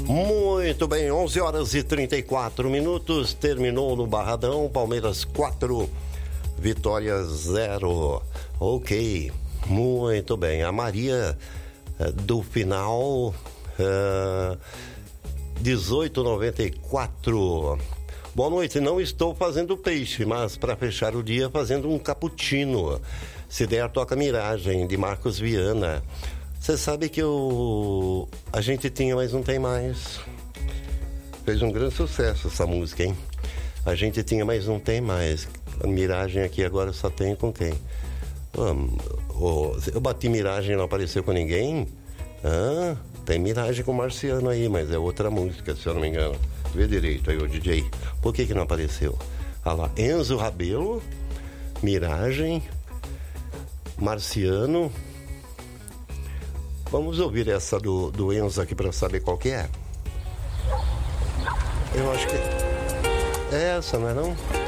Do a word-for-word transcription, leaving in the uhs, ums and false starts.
Muito bem, onze horas e trinta e quatro minutos, terminou no Barradão, Palmeiras quatro, Vitória zero. Ok, muito bem. A Maria do final uh, dezoito e noventa e quatro. Boa noite, não estou fazendo peixe, mas para fechar o dia fazendo um cappuccino. Se der, toca Miragem, de Marcos Viana. Você sabe que eu... a gente tinha, mas não tem mais. Fez um grande sucesso essa música, hein? A gente tinha, mas não tem mais. A Miragem aqui agora só tem com quem? Eu bati Miragem e não apareceu com ninguém? Ah, tem Miragem com Marciano aí, mas é outra música, se eu não me engano. Vê direito aí, o D J. Por que que não apareceu? Ah lá, Enzo Rabelo, Miragem, Marciano. Vamos ouvir essa do, do Enzo aqui para saber qual que é. Eu acho que é essa, não é não?